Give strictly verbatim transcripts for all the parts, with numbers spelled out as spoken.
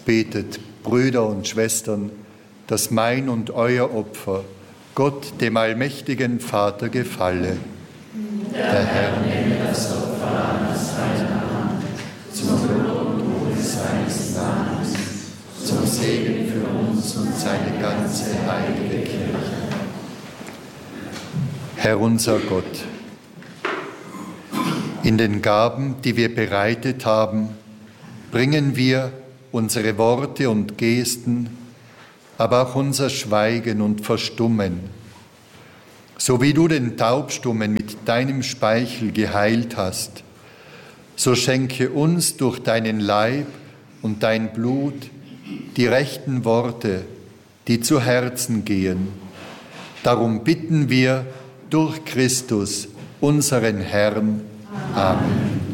Betet, Brüder und Schwestern, dass mein und euer Opfer Gott, dem allmächtigen Vater, gefalle. Der Herr nehme das Opfer an aus deiner Hand, zum Lob und Ruhe seines Namens, zum Segen für uns und seine ganze heilige Kirche. Herr unser Gott, in den Gaben, die wir bereitet haben, bringen wir unsere Worte und Gesten, aber auch unser Schweigen und Verstummen. So wie du den Taubstummen mit deinem Speichel geheilt hast, so schenke uns durch deinen Leib und dein Blut die rechten Worte, die zu Herzen gehen. Darum bitten wir durch Christus, unseren Herrn. Amen.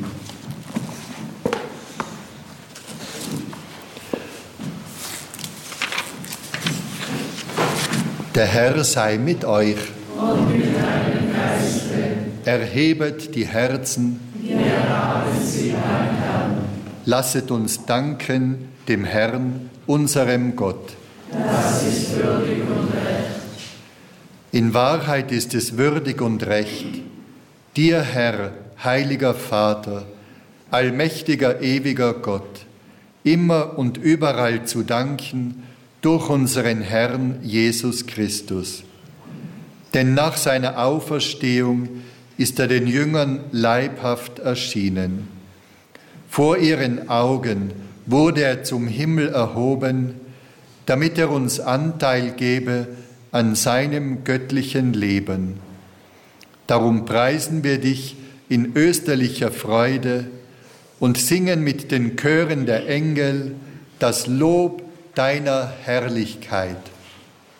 Der Herr sei mit euch. Und mit deinem Geiste. Erhebet die Herzen. Wir haben sie beim Herrn. Lasset uns danken dem Herrn, unserem Gott. Das ist würdig und recht. In Wahrheit ist es würdig und recht, dir, Herr, heiliger Vater, allmächtiger, ewiger Gott, immer und überall zu danken durch unseren Herrn Jesus Christus. Denn nach seiner Auferstehung ist er den Jüngern leibhaft erschienen. Vor ihren Augen wurde er zum Himmel erhoben, damit er uns Anteil gebe an seinem göttlichen Leben. Darum preisen wir dich in österlicher Freude und singen mit den Chören der Engel das Lob deiner Herrlichkeit.